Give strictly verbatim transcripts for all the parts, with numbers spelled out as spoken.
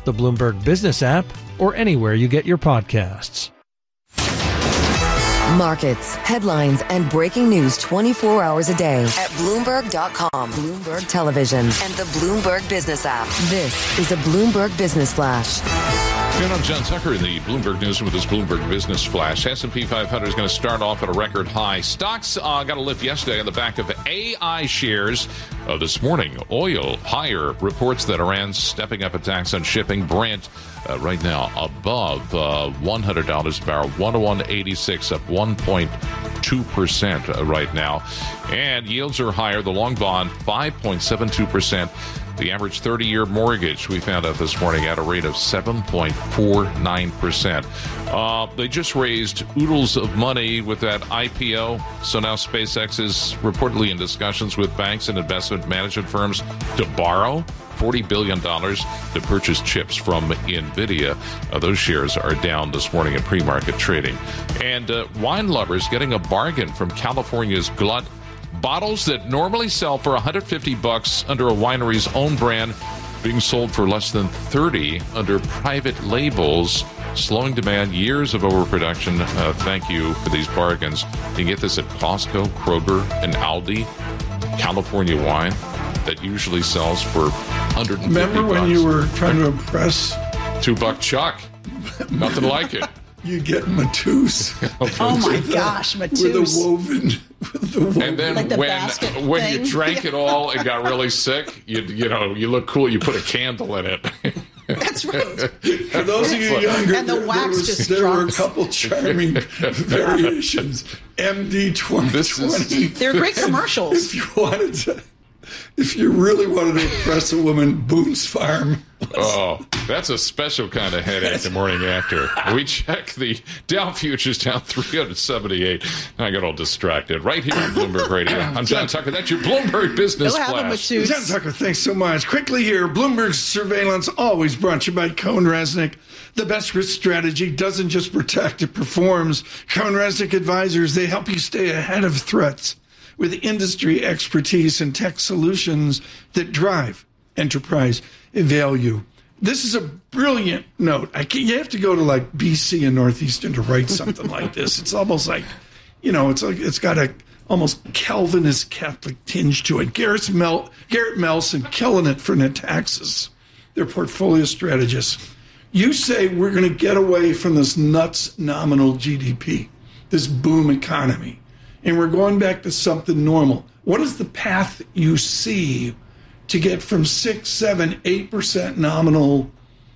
the Bloomberg Business app, or anywhere you get your podcasts. Markets, headlines, and breaking news twenty-four hours a day at Bloomberg dot com, Bloomberg Television, and the Bloomberg Business app. This is a Bloomberg Business Flash. And I'm John Tucker in the Bloomberg News with this Bloomberg Business Flash. S and P five hundred is going to start off at a record high. Stocks uh, got a lift yesterday on the back of A I shares. Uh, this morning, oil higher. Reports that Iran's stepping up attacks on shipping. Brent uh, right now above uh, one hundred dollars a barrel, one oh one eighty-six, up one point two percent right now. And yields are higher. The long bond, five point seven two percent. The average thirty-year mortgage, we found out this morning, at a rate of seven point four nine percent. Uh, they just raised oodles of money with that I P O. So now SpaceX is reportedly in discussions with banks and investment management firms to borrow forty billion dollars to purchase chips from NVIDIA. Uh, those shares are down this morning in pre-market trading. And uh, wine lovers getting a bargain from California's Glut. Bottles that normally sell for one hundred fifty bucks under a winery's own brand being sold for less than thirty under private labels, slowing demand, years of overproduction. Uh, thank you for these bargains. You can get this at Costco, Kroger, and Aldi. California wine that usually sells for one hundred fifty Remember when bucks. you were trying to impress? Two buck Chuck. Nothing like it. You get Matus. Oh my gosh, Matus. With a woven, with the woven. And then Like the when basket when thing? you drank it all and got really sick, you you know you look cool. You put a candle in it. That's right. For those of you younger, And the there, wax there, was, just there were a drops. couple charming variations. M D twenty twenty. They're great commercials. If you wanted to, if you really wanted to impress a woman, Boone's Farm. Oh, that's a special kind of headache the morning after. We check the Dow futures down three hundred seventy-eight. I got all distracted. Right here on Bloomberg Radio. I'm John Tucker. That's your Bloomberg Business They'll have a Flash. Matus. John Tucker, thanks so much. Quickly here, Bloomberg Surveillance, always brought to you by Cohn Resnick. The best risk strategy doesn't just protect, it performs. Cohn Resnick Advisors, they help you stay ahead of threats with industry expertise and tech solutions that drive enterprise value. This is a brilliant note. I can't, you have to go to like B C and Northeastern to write something like this. It's almost like, you know, it's like it's got a almost Calvinist Catholic tinge to it. Garrett, Mel, Garrett Melson killing it for Netaxis, their portfolio strategist. You say we're going to get away from this nuts nominal G D P, this boom economy, and we're going back to something normal. What is the path you see to get from six, seven, eight percent nominal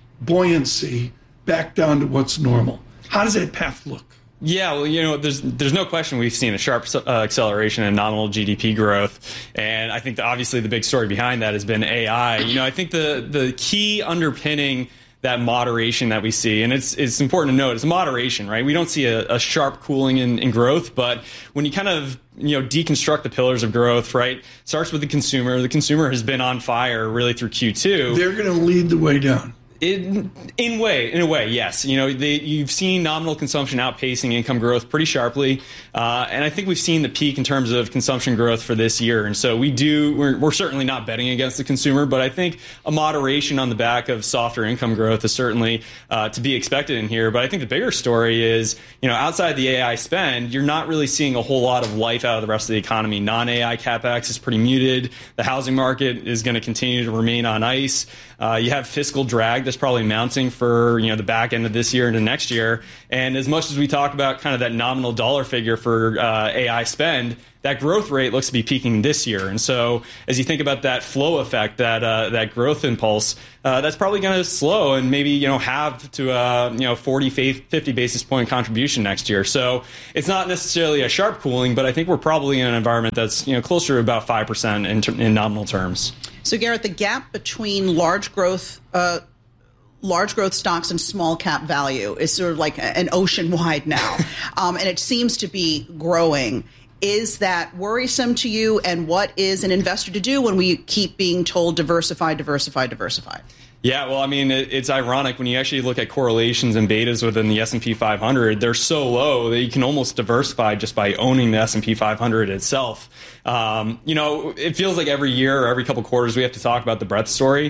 buoyancy back down to what's normal? How does that path look? Yeah, well, you know, there's there's no question we've seen a sharp uh, acceleration in nominal G D P growth, and I think that obviously the big story behind that has been A I. You know, I think the the key underpinning that moderation that we see, and it's it's important to note, it's moderation, right? We don't see a, a sharp cooling in, in growth, but when you kind of you know deconstruct the pillars of growth, right, starts with the consumer. The consumer has been on fire really through Q two. They're going to lead the way down. In, in way, in a way, yes. You know, they, you've seen nominal consumption outpacing income growth pretty sharply, uh, and I think we've seen the peak in terms of consumption growth for this year. And so we do, we're, we're certainly not betting against the consumer, but I think a moderation on the back of softer income growth is certainly uh, to be expected in here. But I think the bigger story is, you know, outside the A I spend, you're not really seeing a whole lot of life out of the rest of the economy. Non-A I capex is pretty muted. The housing market is going to continue to remain on ice. Uh, you have fiscal drag that's probably mounting for you know the back end of this year into next year. And as much as we talk about kind of that nominal dollar figure for uh, A I spend, that growth rate looks to be peaking this year. And so as you think about that flow effect, that uh, that growth impulse, uh, that's probably going to slow and maybe you know have to uh, you know forty, fifty basis point contribution next year. So it's not necessarily a sharp cooling, but I think we're probably in an environment that's you know closer to about five percent in, ter- in nominal terms. So, Garrett, the gap between large growth uh, large growth stocks and small cap value is sort of like an ocean wide now, um, and it seems to be growing. Is that worrisome to you? And what is an investor to do when we keep being told diversify, diversify, diversify? Yeah, well, I mean, it, it's ironic when you actually look at correlations and betas within the S and P five hundred. They're so low that you can almost diversify just by owning the S and P five hundred itself. Um, you know, it feels like every year or every couple quarters we have to talk about the breadth story.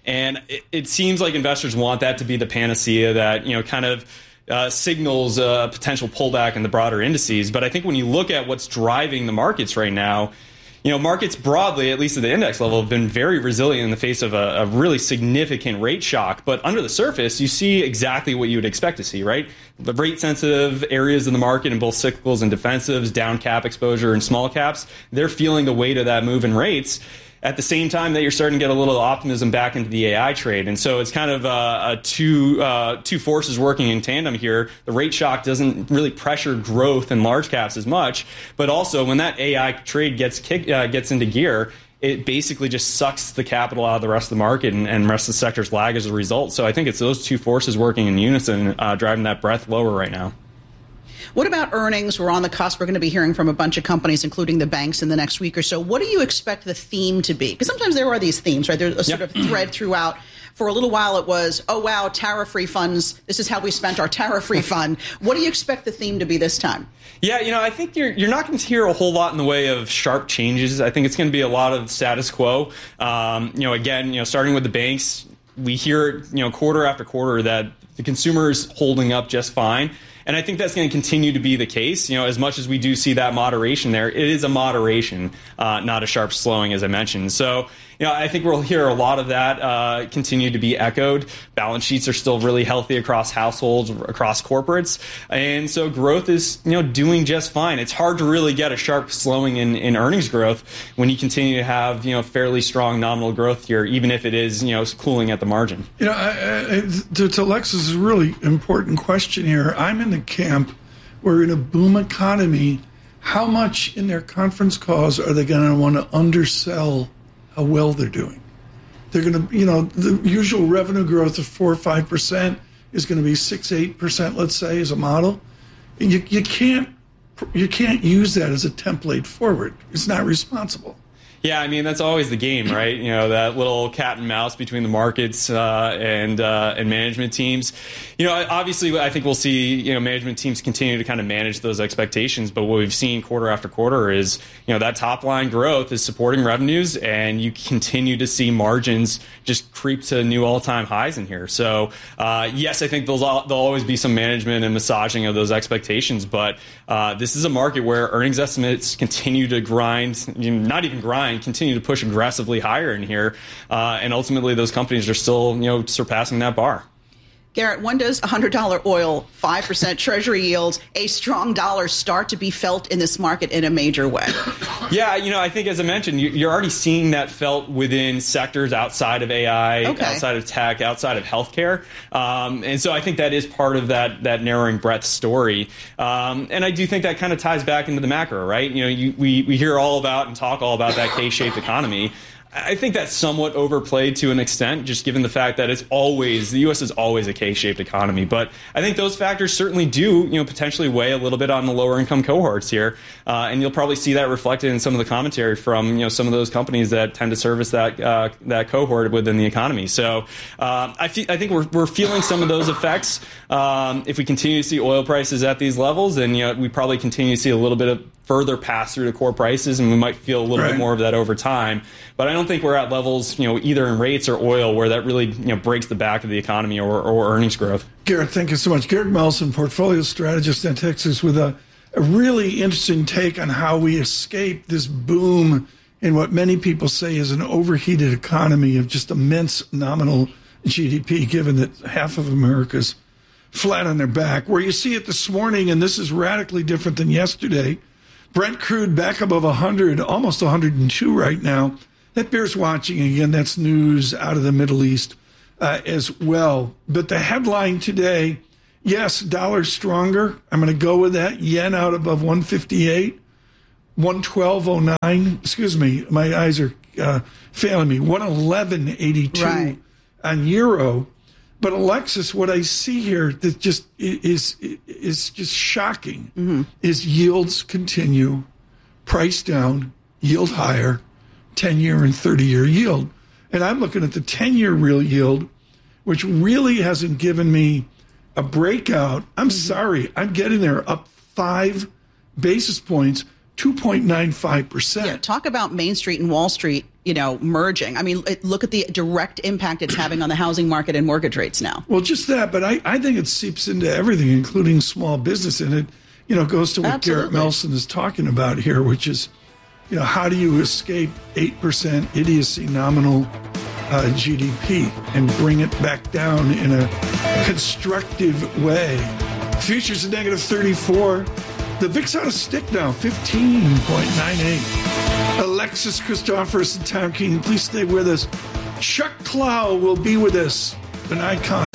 And it, it seems like investors want that to be the panacea that, you know, kind of uh, signals a potential pullback in the broader indices. But I think when you look at what's driving the markets right now, you know, markets broadly, at least at the index level, have been very resilient in the face of a, a really significant rate shock. But under the surface, you see exactly what you would expect to see, right? The rate-sensitive areas in the market in both cyclicals and defensives, down cap exposure and small caps, they're feeling the weight of that move in rates at the same time that you're starting to get a little optimism back into the A I trade. And so it's kind of uh, a two uh, two forces working in tandem here. The rate shock doesn't really pressure growth in large caps as much, but also when that A I trade gets kick, uh, gets into gear, it basically just sucks the capital out of the rest of the market, and, and the rest of the sectors lag as a result. So I think it's those two forces working in unison, uh, driving that breadth lower right now. What about earnings? We're on the cusp. We're going to be hearing from a bunch of companies, including the banks, in the next week or so. What do you expect the theme to be? Because sometimes there are these themes, right? There's a sort yep. of thread throughout. For a little while, it was, oh, wow, tariff refunds. This is how we spent our tariff refund. What do you expect the theme to be this time? Yeah, you know, I think you're you're not going to hear a whole lot in the way of sharp changes. I think it's going to be a lot of status quo. Um, you know, again, you know, starting with the banks, we hear, you know, quarter after quarter that the consumer is holding up just fine. And I think that's going to continue to be the case. You know, as much as we do see that moderation there, it is a moderation, uh, not a sharp slowing, as I mentioned. So, you know, I think we'll hear a lot of that uh, continue to be echoed. Balance sheets are still really healthy across households, across corporates. And so growth is, you know, doing just fine. It's hard to really get a sharp slowing in, in earnings growth when you continue to have, you know, fairly strong nominal growth here, even if it is, you know, cooling at the margin. You know, I, I, to, to Alexis's really important question here, I'm in the camp where in a boom economy, how much in their conference calls are they going to want to undersell how well they're doing? They're going to, you know, the usual revenue growth of four or five percent is going to be six, eight percent, let's say, as a model. And you you can't you can't use that as a template forward. It's not responsible. Yeah, I mean, that's always the game, right? You know, that little cat and mouse between the markets uh, and uh, and management teams. You know, obviously, I think we'll see, you know, management teams continue to kind of manage those expectations. But what we've seen quarter after quarter is, you know, that top line growth is supporting revenues, and you continue to see margins just creep to new all-time highs in here. So, uh, yes, I think there'll, there'll always be some management and massaging of those expectations. But uh, this is a market where earnings estimates continue to grind, you know, not even grind, continue to push aggressively higher in here, uh, and ultimately those companies are still, you know, surpassing that bar. Garrett, when does one hundred dollars oil, five percent Treasury yields, a strong dollar start to be felt in this market in a major way? Yeah, you know, I think as I mentioned, you're already seeing that felt within sectors outside of A I, okay. outside of tech, outside of healthcare. Um, and so I think that is part of that that narrowing breadth story. Um, and I do think that kind of ties back into the macro, right? You know, you, we, we hear all about and talk all about that K-shaped economy. I think that's somewhat overplayed to an extent, just given the fact that it's always, the U S is always a K-shaped economy. But I think those factors certainly do, you know, potentially weigh a little bit on the lower income cohorts here. Uh, and you'll probably see that reflected in some of the commentary from, you know, some of those companies that tend to service that uh, that cohort within the economy. So uh, I, fe- I think we're, we're feeling some of those effects. Um, if we continue to see oil prices at these levels, then, you know, we probably continue to see a little bit of further pass through to core prices, and we might feel a little right. bit more of that over time. But I don't think we're at levels, you know, either in rates or oil where that really, you know, breaks the back of the economy or, or earnings growth. Garrett, thank you so much. Garrett Melson, portfolio strategist in Texas, with a, a really interesting take on how we escape this boom in what many people say is an overheated economy of just immense nominal G D P, given that half of America's flat on their back. Where you see it this morning, and this is radically different than yesterday, Brent crude back above one hundred, almost one hundred two right now. That bears watching. Again, that's news out of the Middle East uh, as well. But the headline today, yes, dollar stronger. I'm going to go with that. Yen out above one fifty-eight, one twelve oh nine. Excuse me, my eyes are uh, failing me. one eleven eighty-two right. on euro. But Alexis, what I see here that just is is just shocking mm-hmm. is yields continue, price down, yield higher, ten-year and thirty-year yield. And I'm looking at the ten-year real yield, which really hasn't given me a breakout. I'm mm-hmm. sorry. I'm getting there up five basis points two point nine five percent. Yeah, talk about Main Street and Wall Street, you know, merging. I mean, it, look at the direct impact it's having on the housing market and mortgage rates now. Well, just that, but I, I think it seeps into everything, including small business, and it, you know, goes to what Absolutely. Garrett Melson is talking about here, which is, you know, how do you escape eight percent idiocy nominal uh, G D P and bring it back down in a constructive way? Futures at negative thirty-four. The V I X on a stick now, fifteen point nine eight. Alexis Christoforous and Tom King, please stay with us. Chuck Clow will be with us, an icon.